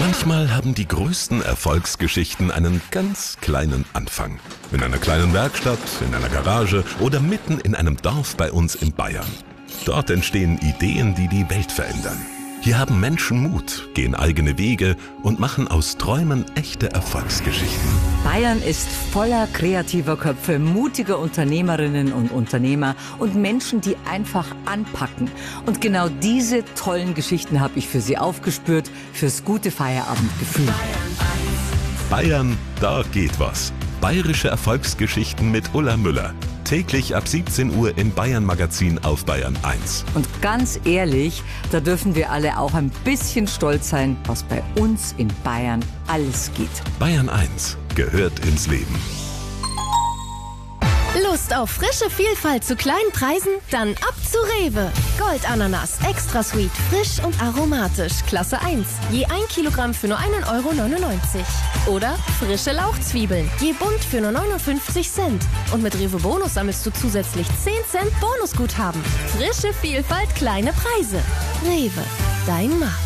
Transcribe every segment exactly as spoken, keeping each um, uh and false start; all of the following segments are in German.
Manchmal haben die größten Erfolgsgeschichten einen ganz kleinen Anfang. In einer kleinen Werkstatt, in einer Garage oder mitten in einem Dorf bei uns in Bayern. Dort entstehen Ideen, die die Welt verändern. Hier haben Menschen Mut, gehen eigene Wege und machen aus Träumen echte Erfolgsgeschichten. Bayern ist voller kreativer Köpfe, mutiger Unternehmerinnen und Unternehmer und Menschen, die einfach anpacken. Und genau diese tollen Geschichten habe ich für Sie aufgespürt, fürs gute Feierabendgefühl. Bayern, da geht was. Bayerische Erfolgsgeschichten mit Ulla Müller. Täglich ab siebzehn Uhr im Bayern Magazin auf Bayern eins. Und ganz ehrlich, da dürfen wir alle auch ein bisschen stolz sein, was bei uns in Bayern alles geht. Bayern eins gehört ins Leben. Lust auf frische Vielfalt zu kleinen Preisen? Dann ab zu Rewe. Goldananas, extra sweet, frisch und aromatisch, Klasse eins. Je ein Kilogramm für nur einen Euro neunundneunzig. Oder frische Lauchzwiebeln, je bunt für nur neunundfünfzig Cent. Und mit Rewe Bonus sammelst du zusätzlich zehn Cent Bonusguthaben. Frische Vielfalt, kleine Preise. Rewe, dein Markt.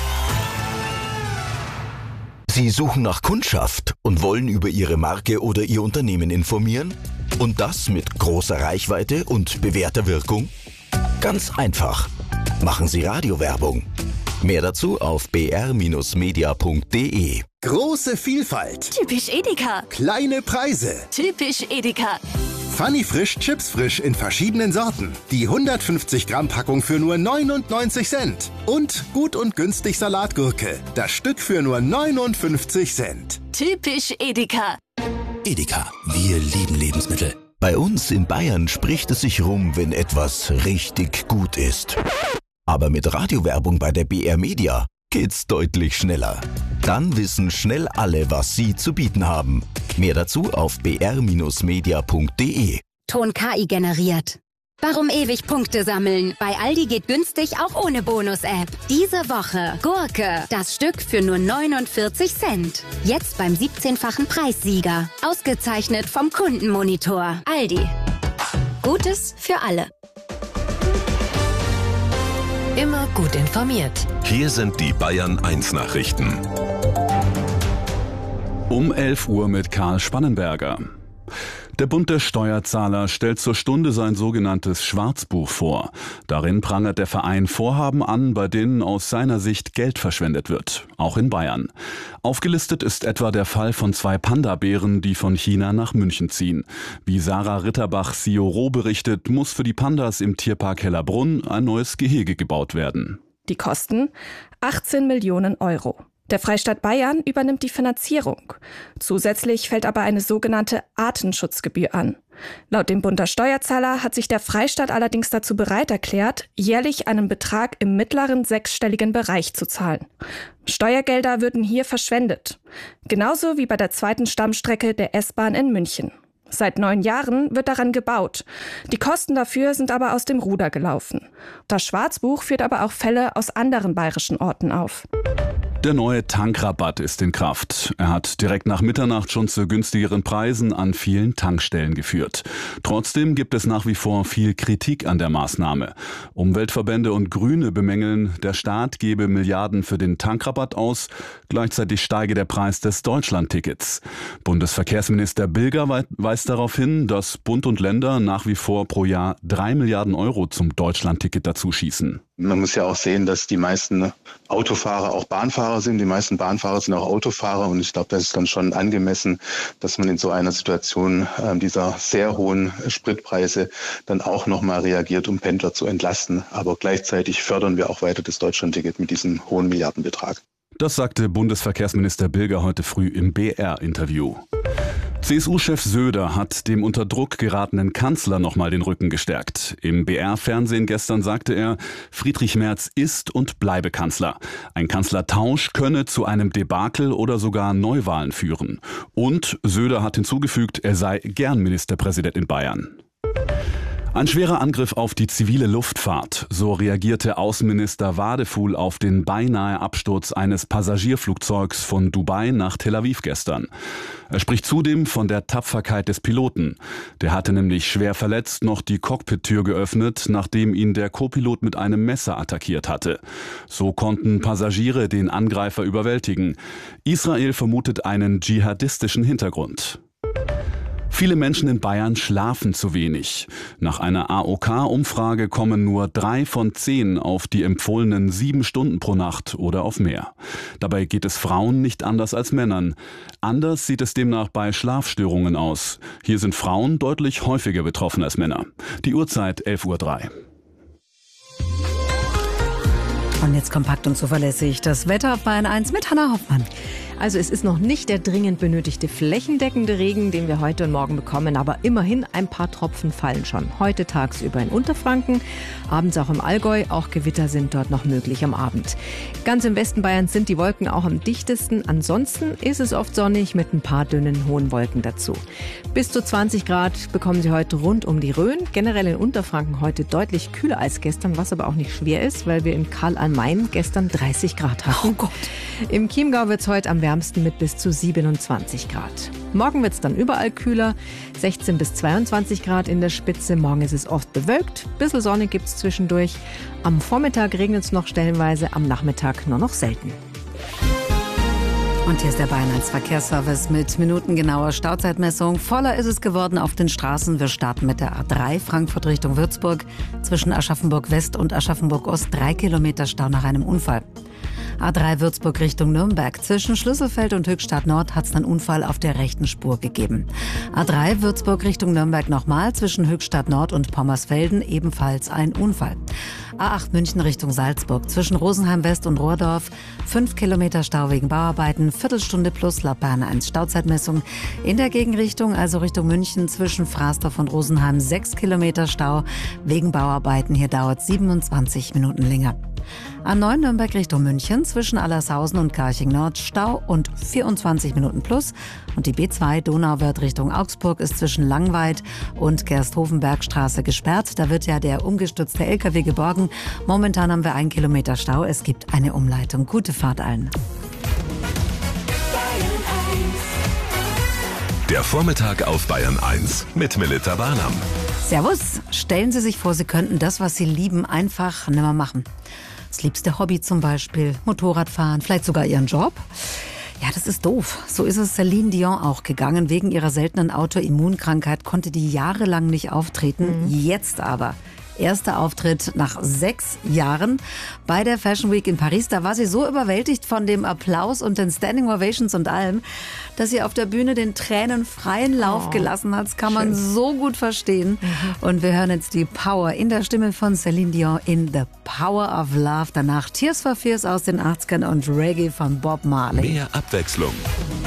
Sie suchen nach Kundschaft und wollen über Ihre Marke oder Ihr Unternehmen informieren? Und das mit großer Reichweite und bewährter Wirkung? Ganz einfach. Machen Sie Radiowerbung. Mehr dazu auf b r media punkt d e. Große Vielfalt. Typisch Edeka. Kleine Preise. Typisch Edeka. Funny Frisch, Chips Frisch in verschiedenen Sorten. Die hundertfünfzig Gramm Packung für nur neunundneunzig Cent. Und gut und günstig Salatgurke. Das Stück für nur neunundfünfzig Cent. Typisch Edeka. Edeka, wir lieben Lebensmittel. Bei uns in Bayern spricht es sich rum, wenn etwas richtig gut ist. Aber mit Radiowerbung bei der B R Media geht's deutlich schneller. Dann wissen schnell alle, was Sie zu bieten haben. Mehr dazu auf b r media punkt d e. Ton K I generiert. Warum ewig Punkte sammeln? Bei Aldi geht günstig auch ohne Bonus-App. Diese Woche Gurke, das Stück für nur neunundvierzig Cent. Jetzt beim siebzehnfachen Preissieger. Ausgezeichnet vom Kundenmonitor. Aldi. Gutes für alle. Immer gut informiert. Hier sind die Bayern eins Nachrichten. Um elf Uhr mit Karl Spannenberger. Der Bund der Steuerzahler stellt zur Stunde sein sogenanntes Schwarzbuch vor. Darin prangert der Verein Vorhaben an, bei denen aus seiner Sicht Geld verschwendet wird, auch in Bayern. Aufgelistet ist etwa der Fall von zwei Panda-Bären, die von China nach München ziehen. Wie Sarah Ritterbach C I O R O berichtet, muss für die Pandas im Tierpark Hellerbrunn ein neues Gehege gebaut werden. Die Kosten achtzehn Millionen Euro. Der Freistaat Bayern übernimmt die Finanzierung. Zusätzlich fällt aber eine sogenannte Artenschutzgebühr an. Laut dem Bund der Steuerzahler hat sich der Freistaat allerdings dazu bereit erklärt, jährlich einen Betrag im mittleren sechsstelligen Bereich zu zahlen. Steuergelder würden hier verschwendet. Genauso wie bei der zweiten Stammstrecke der S-Bahn in München. Seit neun Jahren wird daran gebaut. Die Kosten dafür sind aber aus dem Ruder gelaufen. Das Schwarzbuch führt aber auch Fälle aus anderen bayerischen Orten auf. Der neue Tankrabatt ist in Kraft. Er hat direkt nach Mitternacht schon zu günstigeren Preisen an vielen Tankstellen geführt. Trotzdem gibt es nach wie vor viel Kritik an der Maßnahme. Umweltverbände und Grüne bemängeln, der Staat gebe Milliarden für den Tankrabatt aus, gleichzeitig steige der Preis des Deutschlandtickets. Bundesverkehrsminister Bilger weist darauf hin, dass Bund und Länder nach wie vor pro Jahr drei Milliarden Euro zum Deutschlandticket dazu schießen. Man muss ja auch sehen, dass die meisten Autofahrer auch Bahnfahrer sind. Die meisten Bahnfahrer sind auch Autofahrer. Und ich glaube, das ist dann schon angemessen, dass man in so einer Situation äh, dieser sehr hohen Spritpreise dann auch nochmal reagiert, um Pendler zu entlasten. Aber gleichzeitig fördern wir auch weiter das Deutschlandticket mit diesem hohen Milliardenbetrag. Das sagte Bundesverkehrsminister Bilger heute früh im B R-Interview. C S U-Chef Söder hat dem unter Druck geratenen Kanzler nochmal den Rücken gestärkt. Im B R-Fernsehen gestern sagte er, Friedrich Merz ist und bleibe Kanzler. Ein Kanzlertausch könne zu einem Debakel oder sogar Neuwahlen führen. Und Söder hat hinzugefügt, er sei gern Ministerpräsident in Bayern. Ein schwerer Angriff auf die zivile Luftfahrt. So reagierte Außenminister Wadefuhl auf den beinahe Absturz eines Passagierflugzeugs von Dubai nach Tel Aviv gestern. Er spricht zudem von der Tapferkeit des Piloten. Der hatte nämlich schwer verletzt noch die Cockpit-Tür geöffnet, nachdem ihn der Co-Pilot mit einem Messer attackiert hatte. So konnten Passagiere den Angreifer überwältigen. Israel vermutet einen dschihadistischen Hintergrund. Viele Menschen in Bayern schlafen zu wenig. Nach einer A O K-Umfrage kommen nur drei von zehn auf die empfohlenen sieben Stunden pro Nacht oder auf mehr. Dabei geht es Frauen nicht anders als Männern. Anders sieht es demnach bei Schlafstörungen aus. Hier sind Frauen deutlich häufiger betroffen als Männer. Die Uhrzeit elf Uhr drei. Und jetzt kompakt und zuverlässig das Wetter auf Bayern eins mit Hanna Hoffmann. Also es ist noch nicht der dringend benötigte flächendeckende Regen, den wir heute und morgen bekommen, aber immerhin ein paar Tropfen fallen schon. Heute tagsüber in Unterfranken, abends auch im Allgäu, auch Gewitter sind dort noch möglich am Abend. Ganz im Westen Bayerns sind die Wolken auch am dichtesten, ansonsten ist es oft sonnig mit ein paar dünnen hohen Wolken dazu. Bis zu zwanzig Grad bekommen Sie heute rund um die Rhön, generell in Unterfranken heute deutlich kühler als gestern, was aber auch nicht schwer ist, weil wir in Karl am Main gestern dreißig Grad hatten. Oh Gott. Im Chiemgau wird es heute am wärmsten mit bis zu siebenundzwanzig Grad. Morgen wird es dann überall kühler, sechzehn bis zweiundzwanzig Grad in der Spitze. Morgen ist es oft bewölkt, ein bisschen Sonne gibt es zwischendurch. Am Vormittag regnet es noch stellenweise, am Nachmittag nur noch selten. Und hier ist der Bayern eins Verkehrsservice mit minutengenauer Stauzeitmessung. Voller ist es geworden auf den Straßen. Wir starten mit der A drei Frankfurt Richtung Würzburg. Zwischen Aschaffenburg West und Aschaffenburg Ost drei Kilometer Stau nach einem Unfall. A drei Würzburg Richtung Nürnberg. Zwischen Schlüsselfeld und Höchstadt Nord hat es einen Unfall auf der rechten Spur gegeben. A drei Würzburg Richtung Nürnberg nochmal. Zwischen Höchstadt Nord und Pommersfelden ebenfalls ein Unfall. A acht München Richtung Salzburg. Zwischen Rosenheim West und Rohrdorf fünf Kilometer Stau wegen Bauarbeiten. Viertelstunde plus laut Bayern eins Stauzeitmessung. In der Gegenrichtung, also Richtung München, zwischen Fraßdorf und Rosenheim sechs Kilometer Stau wegen Bauarbeiten. Hier dauert siebenundzwanzig Minuten länger. A neun Nürnberg Richtung München, zwischen Allershausen und Garching Nord Stau und vierundzwanzig Minuten plus. Und die B zwei Donauwörth Richtung Augsburg ist zwischen Langweid und Gersthofen-Bergstraße gesperrt. Da wird ja der umgestürzte L K W geborgen. Momentan haben wir einen Kilometer Stau. Es gibt eine Umleitung. Gute Fahrt allen. Der Vormittag auf Bayern eins mit Melita Barnam. Servus. Stellen Sie sich vor, Sie könnten das, was Sie lieben, einfach nimmer machen. Das liebste Hobby zum Beispiel, Motorradfahren, vielleicht sogar Ihren Job. Ja, das ist doof. So ist es Celine Dion auch gegangen. Wegen ihrer seltenen Autoimmunkrankheit konnte die jahrelang nicht auftreten. Mhm. Jetzt aber. Erster Auftritt nach sechs Jahren bei der Fashion Week in Paris. Da war sie so überwältigt von dem Applaus und den Standing Ovations und allem, dass sie auf der Bühne den Tränen freien Lauf oh, gelassen hat. Das kann schön. Man so gut verstehen. Mhm. Und wir hören jetzt die Power in der Stimme von Celine Dion in The Power of Love. Danach Tears for Fears aus den achtzigern und Reggae von Bob Marley. Mehr Abwechslung,